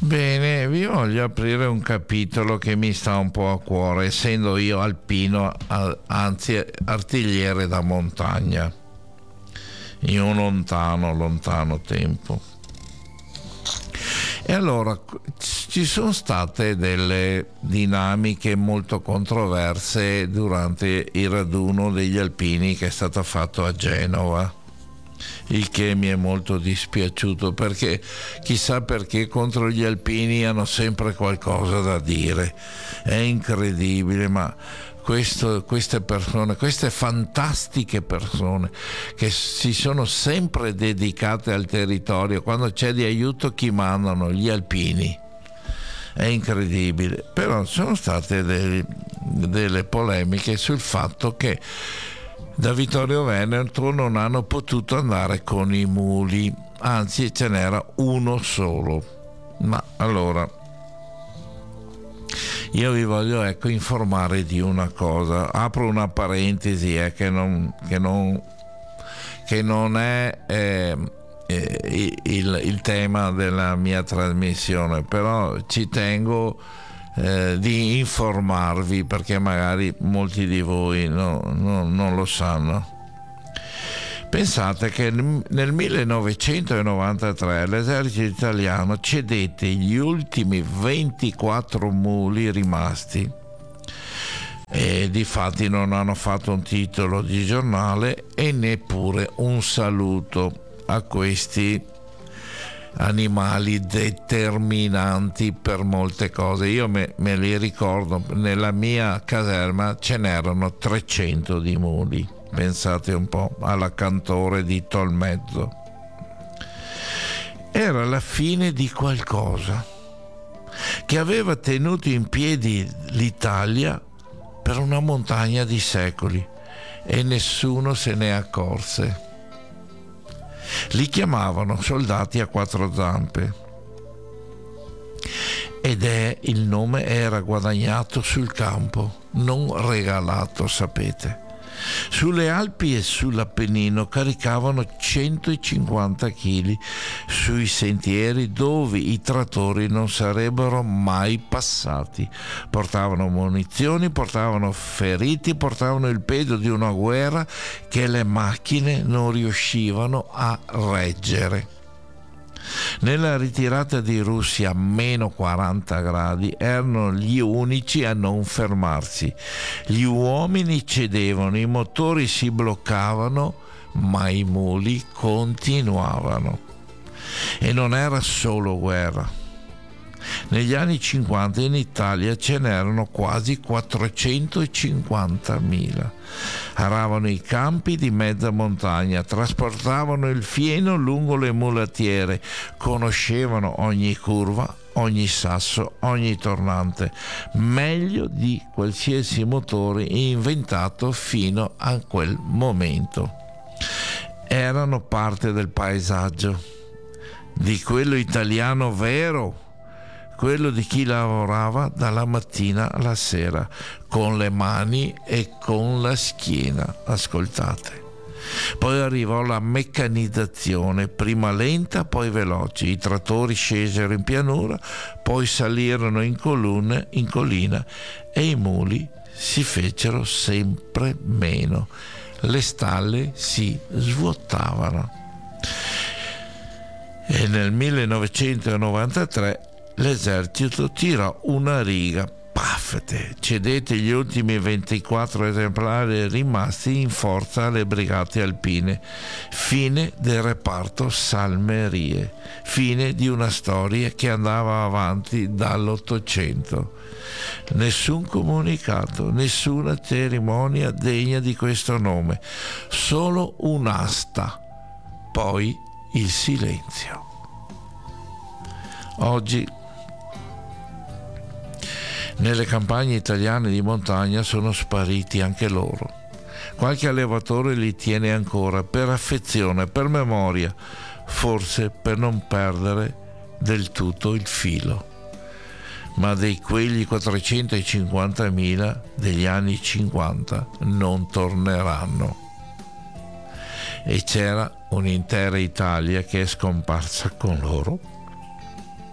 Bene, vi voglio aprire un capitolo che mi sta un po' a cuore, essendo io alpino, anzi artigliere da montagna, in un lontano tempo. E allora ci sono state delle dinamiche molto controverse durante il raduno degli alpini che è stato fatto a Genova, il che mi è molto dispiaciuto, perché chissà perché contro gli alpini hanno sempre qualcosa da dire. È incredibile, ma queste persone, queste fantastiche persone che si sono sempre dedicate al territorio, quando c'è di aiuto chi mandano? Gli alpini. È incredibile. Però sono state delle polemiche sul fatto che da Vittorio Veneto non hanno potuto andare con i muli, anzi ce n'era uno solo. Ma allora io vi voglio informare di una cosa. Apro una parentesi che non è il tema della mia trasmissione, però ci tengo di informarvi, perché magari molti di voi non lo sanno. Pensate che nel 1993 l'esercito italiano cedette gli ultimi 24 muli rimasti, e difatti non hanno fatto un titolo di giornale e neppure un saluto a questi animali determinanti per molte cose. Io me li ricordo, nella mia caserma ce n'erano 300 di muli, pensate un po', alla Cantore di Tolmezzo. Era la fine di qualcosa che aveva tenuto in piedi l'Italia per una montagna di secoli, e nessuno se ne accorse. Li chiamavano soldati a quattro zampe, ed il nome era guadagnato sul campo, non regalato, sapete. Sulle Alpi e sull'Appennino caricavano 150 kg sui sentieri dove i trattori non sarebbero mai passati. Portavano munizioni, portavano feriti, portavano il peso di una guerra che le macchine non riuscivano a reggere. Nella ritirata di Russia a meno 40 gradi erano gli unici a non fermarsi. Gli uomini cedevano, i motori si bloccavano, ma i muli continuavano. E non era solo guerra. Negli anni 50 in Italia ce n'erano quasi 450.000. Aravano i campi di mezza montagna, trasportavano il fieno lungo le mulattiere, conoscevano ogni curva, ogni sasso, ogni tornante, meglio di qualsiasi motore inventato fino a quel momento. Erano parte del paesaggio, di quello italiano vero, quello di chi lavorava dalla mattina alla sera, con le mani e con la schiena. Ascoltate. Poi arrivò la meccanizzazione, prima lenta, poi veloce. I trattori scesero in pianura, poi salirono in collina, e i muli si fecero sempre meno. Le stalle si svuotavano. E nel 1993 l'esercito tirò una riga, paffete, cedete gli ultimi 24 esemplari rimasti in forza alle brigate alpine. Fine del reparto Salmerie, fine di una storia che andava avanti dall'Ottocento. Nessun comunicato, nessuna cerimonia degna di questo nome, solo un'asta, poi il silenzio. Oggi nelle campagne italiane di montagna sono spariti anche loro. Qualche allevatore li tiene ancora per affezione, per memoria, forse per non perdere del tutto il filo. Ma quegli 450.000 degli anni 50 non torneranno. E c'era un'intera Italia che è scomparsa con loro.